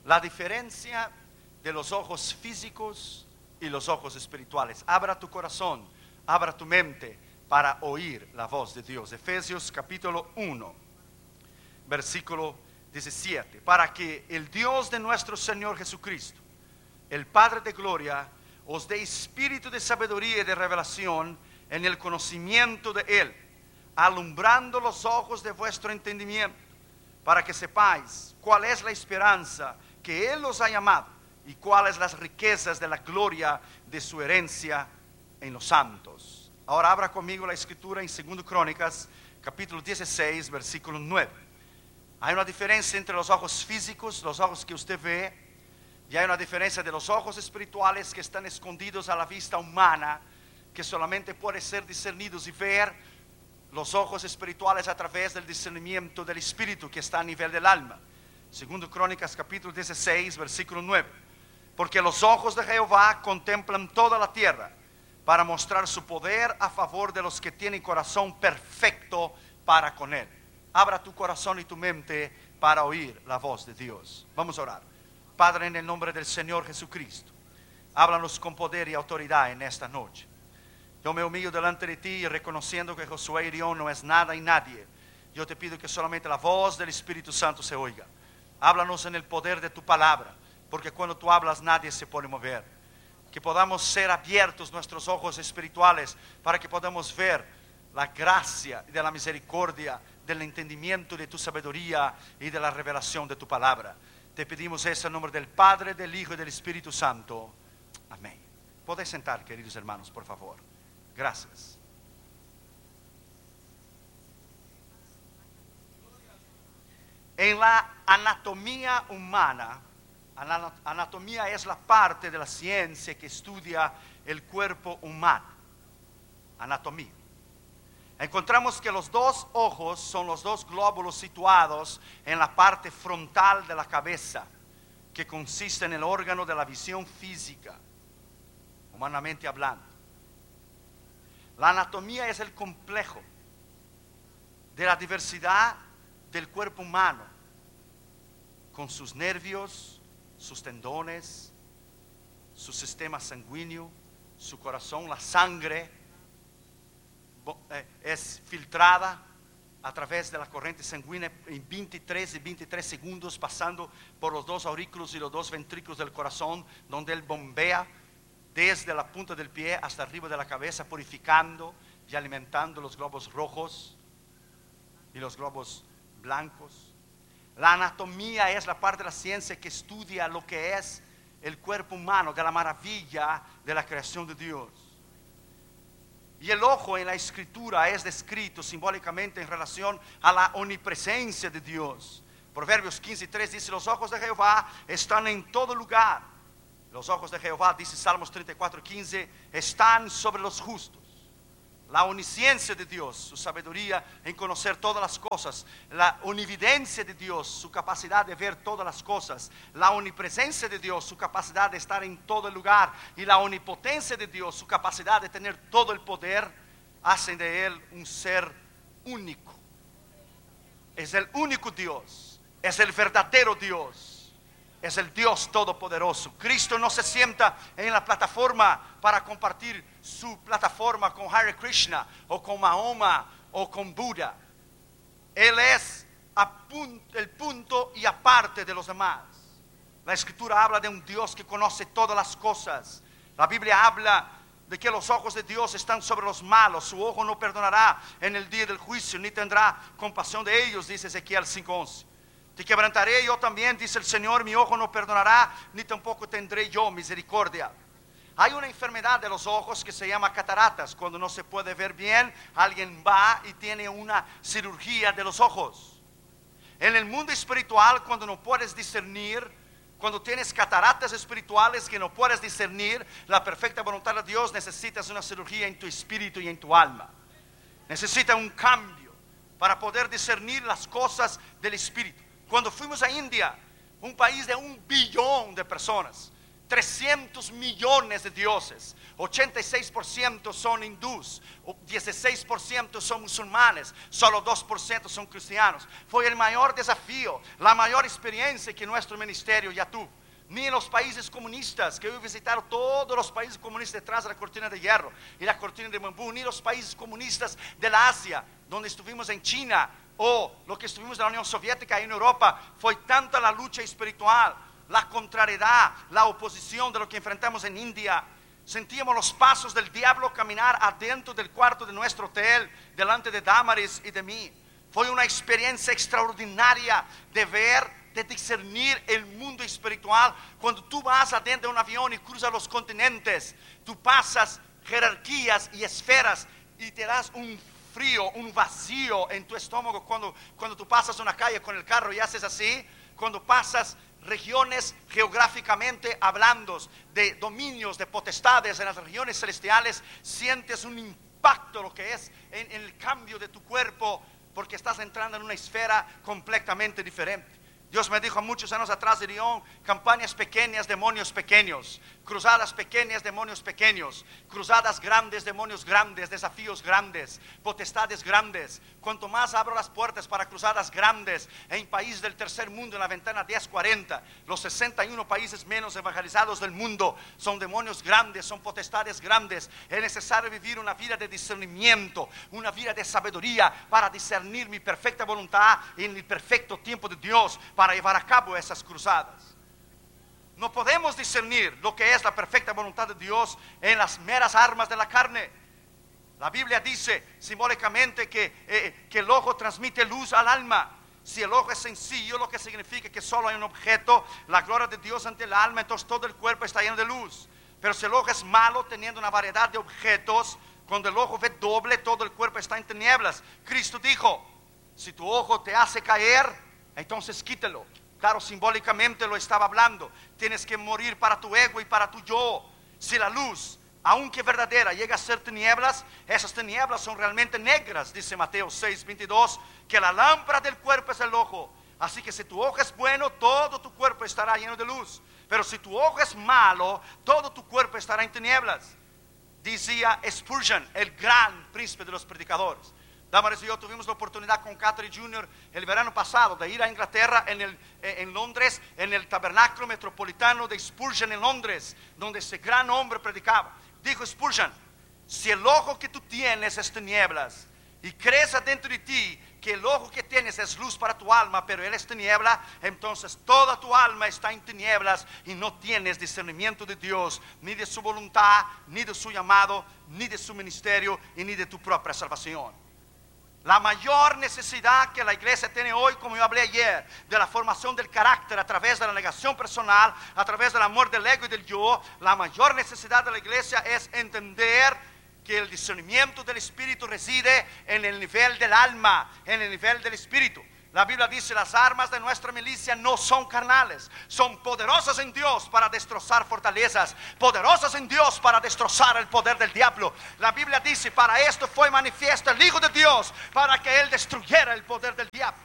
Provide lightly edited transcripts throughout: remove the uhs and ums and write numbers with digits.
La diferencia de los ojos físicos y los ojos espirituales. Abra tu corazón, abra tu mente para oír la voz de Dios. Efesios capítulo 1, versículo 17. Para que el Dios de nuestro Señor Jesucristo, el Padre de gloria, os dé espíritu de sabiduría y de revelación en el conocimiento de Él, alumbrando los ojos de vuestro entendimiento, para que sepáis cuál es la esperanza que Él os ha llamado y cuáles las riquezas de la gloria de su herencia en los santos. Ahora abra conmigo la escritura en 2 Crónicas capítulo 16 versículo 9. Hay una diferencia entre los ojos físicos, los ojos que usted ve, y hay una diferencia de los ojos espirituales que están escondidos a la vista humana, que solamente pueden ser discernidos y ver los ojos espirituales a través del discernimiento del espíritu que está a nivel del alma. 2 Crónicas capítulo 16 versículo 9. Porque los ojos de Jehová contemplan toda la tierra para mostrar su poder a favor de los que tienen corazón perfecto para con Él. Abra tu corazón y tu mente para oír la voz de Dios. Vamos a orar. Padre, en el nombre del Señor Jesucristo, háblanos con poder y autoridad en esta noche. Yo me humillo delante de ti y reconociendo que Josué y yo no es nada y nadie, yo te pido que solamente la voz del Espíritu Santo se oiga. Háblanos en el poder de tu palabra, porque cuando tú hablas nadie se puede mover. Que podamos ser abiertos nuestros ojos espirituales para que podamos ver la gracia y de la misericordia, del entendimiento de tu sabiduría y de la revelación de tu palabra. Te pedimos eso en nombre del Padre, del Hijo y del Espíritu Santo. Amén. Podéis sentar, queridos hermanos, por favor. Gracias. En la anatomía humana, anatomía es la parte de la ciencia que estudia el cuerpo humano. Anatomía. Encontramos que los dos ojos son los dos glóbulos situados en la parte frontal de la cabeza, que consiste en el órgano de la visión física, humanamente hablando. La anatomía es el complejo de la diversidad del cuerpo humano, con sus nervios, sus tendones, su sistema sanguíneo, su corazón, la sangre es filtrada a través de la corriente sanguínea en 23 segundos, pasando por los dos aurículos y los dos ventrículos del corazón, donde él bombea desde la punta del pie hasta arriba de la cabeza, purificando y alimentando los globos rojos y los globos blancos. La anatomía es la parte de la ciencia que estudia lo que es el cuerpo humano, de la maravilla de la creación de Dios. Y el ojo en la escritura es descrito simbólicamente en relación a la omnipresencia de Dios. Proverbios 15:3 dice: los ojos de Jehová están en todo lugar. Los ojos de Jehová, dice Salmos 34:15, están sobre los justos. La omnisciencia de Dios, su sabiduría en conocer todas las cosas, la omnividencia de Dios, su capacidad de ver todas las cosas, la omnipresencia de Dios, su capacidad de estar en todo lugar, y la omnipotencia de Dios, su capacidad de tener todo el poder, hacen de Él un ser único. Es el único Dios, es el verdadero Dios. Es el Dios todopoderoso. Cristo no se sienta en la plataforma para compartir su plataforma con Hare Krishna o con Mahoma o con Buda. Él es el punto y aparte de los demás. La escritura habla de un Dios que conoce todas las cosas. La Biblia habla de que los ojos de Dios están sobre los malos. Su ojo no perdonará en el día del juicio, ni tendrá compasión de ellos, dice Ezequiel 5:11. Te quebrantaré yo también, dice el Señor, mi ojo no perdonará, ni tampoco tendré yo misericordia. Hay una enfermedad de los ojos que se llama cataratas. Cuando no se puede ver bien, alguien va y tiene una cirugía de los ojos. En el mundo espiritual, cuando no puedes discernir, cuando tienes cataratas espirituales que no puedes discernir la perfecta voluntad de Dios, necesitas una cirugía en tu espíritu y en tu alma. Necesitas un cambio para poder discernir las cosas del espíritu. Cuando fuimos a India, un país de 1 billón de personas, 300 millones de dioses, 86% son hindús, 16% son musulmanes, solo 2% son cristianos. Fue el mayor desafío, la mayor experiencia que nuestro ministerio ya tuvo. Ni en los países comunistas, que yo he visitado todos los países comunistas detrás de la cortina de hierro y la cortina de bambú, ni los países comunistas de la Asia, donde estuvimos en China, o lo que estuvimos en la Unión Soviética y en Europa. Fue tanta la lucha espiritual, la contrariedad, la oposición de lo que enfrentamos en India. Sentíamos los pasos del diablo caminar adentro del cuarto de nuestro hotel, delante de Damaris y de mí. Fue una experiencia extraordinaria de ver, de discernir el mundo espiritual. Cuando tú vas adentro de un avión y cruzas los continentes, tú pasas jerarquías y esferas y te das un frío, un vacío en tu estómago cuando tú pasas una calle con el carro y haces así. Cuando pasas regiones geográficamente hablando, de dominios, de potestades en las regiones celestiales, sientes un impacto, lo que es en el cambio de tu cuerpo, porque estás entrando en una esfera completamente diferente. Dios me dijo muchos años atrás de León: campañas pequeñas, demonios pequeños; cruzadas pequeñas, demonios pequeños; cruzadas grandes, demonios grandes; desafíos grandes, potestades grandes. Cuanto más abro las puertas para cruzadas grandes en países del tercer mundo, en la ventana 1040, los 61 países menos evangelizados del mundo, son demonios grandes, son potestades grandes. Es necesario vivir una vida de discernimiento, una vida de sabiduría, para discernir mi perfecta voluntad en el perfecto tiempo de Dios, para llevar a cabo esas cruzadas. No podemos discernir lo que es la perfecta voluntad de Dios en las meras armas de la carne. La Biblia dice simbólicamente que el ojo transmite luz al alma. Si el ojo es sencillo, lo que significa que solo hay un objeto, la gloria de Dios ante el alma, entonces todo el cuerpo está lleno de luz. Pero si el ojo es malo, teniendo una variedad de objetos, cuando el ojo ve doble, todo el cuerpo está en tinieblas. Cristo dijo: si tu ojo te hace caer, entonces quítalo. Claro, simbólicamente lo estaba hablando. Tienes que morir para tu ego y para tu yo. Si la luz, aunque verdadera, llega a ser tinieblas, esas tinieblas son realmente negras. Dice Mateo 6:22, que la lámpara del cuerpo es el ojo. Así que si tu ojo es bueno, todo tu cuerpo estará lleno de luz. Pero si tu ojo es malo, todo tu cuerpo estará en tinieblas. Decía Spurgeon, el gran príncipe de los predicadores. Damaris y yo tuvimos la oportunidad con Catherine Jr. el verano pasado de ir a Inglaterra, en Londres, en el tabernáculo metropolitano de Spurgeon en Londres, donde ese gran hombre predicaba. Dijo Spurgeon: si el ojo que tú tienes es tinieblas, y crees adentro de ti que el ojo que tienes es luz para tu alma, pero él es tiniebla, entonces toda tu alma está en tinieblas y no tienes discernimiento de Dios, ni de su voluntad, ni de su llamado, ni de su ministerio, y ni de tu propia salvación. La mayor necesidad que la iglesia tiene hoy, como yo hablé ayer, de la formación del carácter a través de la negación personal, a través del amor del ego y del yo, la mayor necesidad de la iglesia es entender que el discernimiento del Espíritu reside en el nivel del alma, en el nivel del Espíritu. La Biblia dice: las armas de nuestra milicia no son carnales, son poderosas en Dios para destrozar fortalezas, poderosas en Dios para destrozar el poder del diablo. La Biblia dice: para esto fue manifiesto el Hijo de Dios, para que Él destruyera el poder del diablo.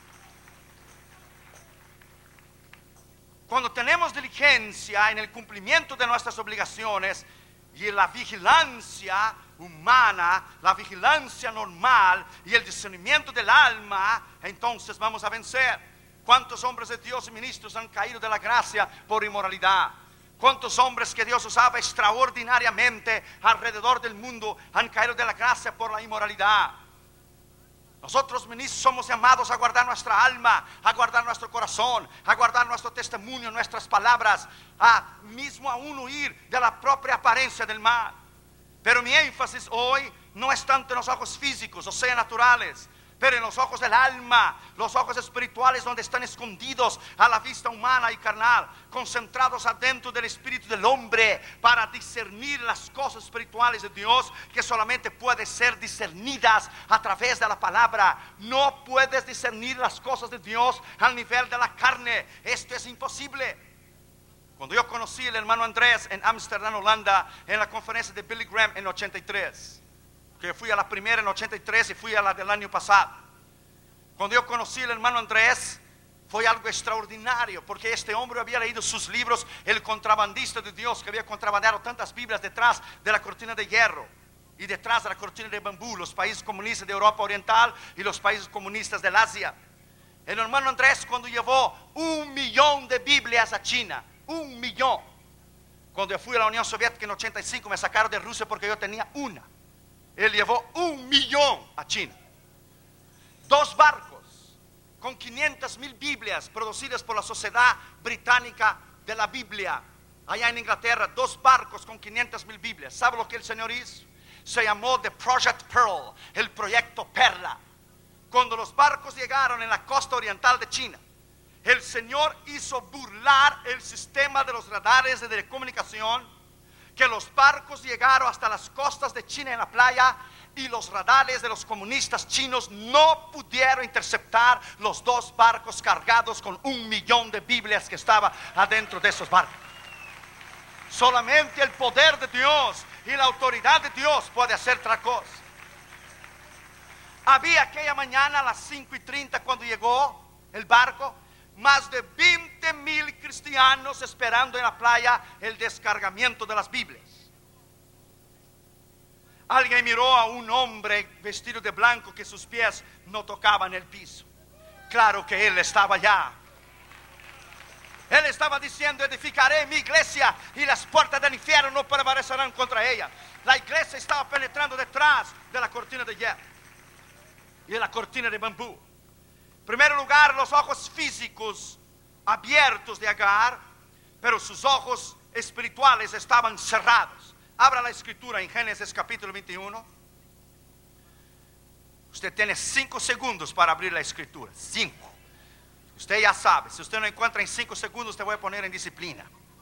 Cuando tenemos diligencia en el cumplimiento de nuestras obligaciones y en la vigilancia humana, la vigilancia normal y el discernimiento del alma, entonces vamos a vencer. ¿Cuántos hombres de Dios y ministros han caído de la gracia por inmoralidad? ¿Cuántos hombres que Dios usaba extraordinariamente alrededor del mundo han caído de la gracia por la inmoralidad? Nosotros ministros somos llamados a guardar nuestra alma, a guardar nuestro corazón, a guardar nuestro testimonio, nuestras palabras, mismo aún huir de la propia apariencia del mal. Pero mi énfasis hoy no es tanto en los ojos físicos, o sea, naturales, pero en los ojos del alma, los ojos espirituales, donde están escondidos a la vista humana y carnal, concentrados adentro del espíritu del hombre, para discernir las cosas espirituales de Dios, que solamente pueden ser discernidas a través de la palabra. No puedes discernir las cosas de Dios al nivel de la carne. Esto es imposible. Cuando yo conocí al hermano Andrés en Ámsterdam, Holanda, en la conferencia de Billy Graham en 83, que fui a la primera en 83 y fui a la del año pasado. Cuando yo conocí al hermano Andrés, Fue algo extraordinario, porque este hombre había leído sus libros, el contrabandista de Dios que había contrabandeado tantas Biblias detrás de la cortina de hierro y detrás de la cortina de bambú, los países comunistas de Europa Oriental y los países comunistas del Asia. El hermano Andrés, cuando llevó 1 millón de Biblias a China, 1 millón. Cuando yo fui a la Unión Soviética en 85, me sacaron de Rusia porque yo tenía una. Él llevó 1 millón a China. 2 barcos con 500,000 Biblias producidas por la Sociedad Británica de la Biblia. Allá en Inglaterra, 2 barcos con 500,000 Biblias. ¿Sabe lo que el Señor hizo? Se llamó The Project Pearl, el proyecto Perla. Cuando los barcos llegaron en la costa oriental de China, el Señor hizo burlar el sistema de los radares de telecomunicación, que los barcos llegaron hasta las costas de China en la playa, y los radares de los comunistas chinos no pudieron interceptar los 2 barcos cargados con 1 millón de Biblias que estaba adentro de esos barcos. Solamente el poder de Dios y la autoridad de Dios puede hacer otra cosa. Había aquella mañana a las 5:30 cuando llegó el barco, más de 20,000 cristianos esperando en la playa el descargamiento de las Biblias. Alguien miró a un hombre vestido de blanco que sus pies no tocaban el piso. Claro que él estaba allá. Él estaba diciendo: edificaré mi iglesia y las puertas del infierno no prevalecerán contra ella. La iglesia estaba penetrando detrás de la cortina de hierro y de la cortina de bambú. En primer lugar, los ojos físicos abiertos de Agar, pero sus ojos espirituales estaban cerrados. Abra la escritura en Génesis capítulo 21. Usted tiene 5 segundos para abrir la escritura. 5. Usted ya sabe, si usted no encuentra en 5 segundos, te voy a poner en disciplina.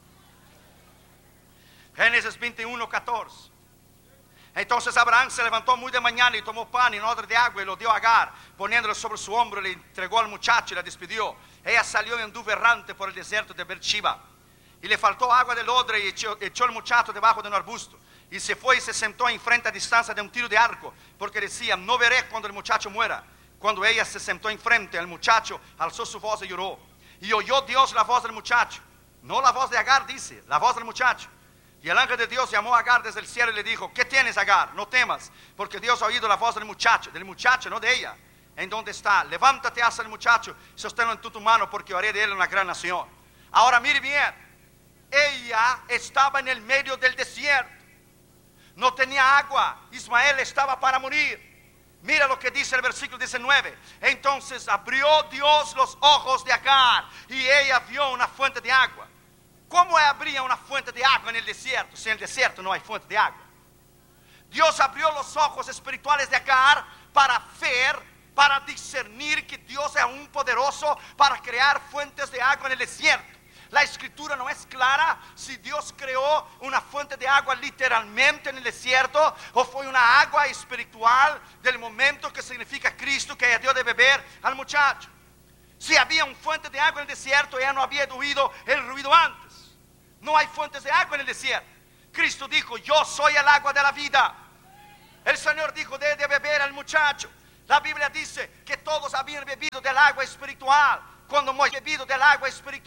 Génesis 21, 14. Entonces Abraham se levantó muy de mañana y tomó pan y un odre de agua y lo dio a Agar, poniéndolo sobre su hombro, le entregó al muchacho y la despidió. Ella salió y anduvo errante por el desierto de Beersheba. Y le faltó agua del odre y echó el muchacho debajo de un arbusto. Y se fue y se sentó enfrente a distancia de un tiro de arco, porque decía: no veré cuando el muchacho muera. Cuando ella se sentó enfrente, el muchacho alzó su voz y lloró. Y oyó Dios la voz del muchacho. No la voz de Agar, dice, la voz del muchacho. Y el ángel de Dios llamó a Agar desde el cielo y le dijo: ¿qué tienes, Agar? No temas, porque Dios ha oído la voz del muchacho, no de ella. ¿En dónde está? Levántate hacia el muchacho, sosténlo en tu mano, porque haré de él una gran nación. Ahora mire bien. Ella estaba en el medio del desierto. No tenía agua. Ismael estaba para morir. Mira lo que dice el versículo 19. Entonces abrió Dios los ojos de Agar y ella vio una fuente de agua. ¿Cómo habría una fuente de agua en el desierto si en el desierto no hay fuente de agua? Dios abrió los ojos espirituales de Agar para ver, para discernir que Dios es aún poderoso para crear fuentes de agua en el desierto. La escritura no es clara si Dios creó una fuente de agua literalmente en el desierto o fue una agua espiritual del momento que significa Cristo, que ella dio de beber al muchacho. Si había una fuente de agua en el desierto, ella no había oído el ruido antes. No hay fuentes de agua en el desierto. Cristo dijo: yo soy el agua de la vida. El Señor dijo: de beber al muchacho. La Biblia dice que todos habían bebido del agua espiritual. Cuando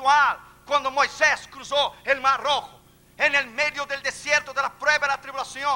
Moisés cruzó el mar rojo, en el medio del desierto de la prueba y la tribulación,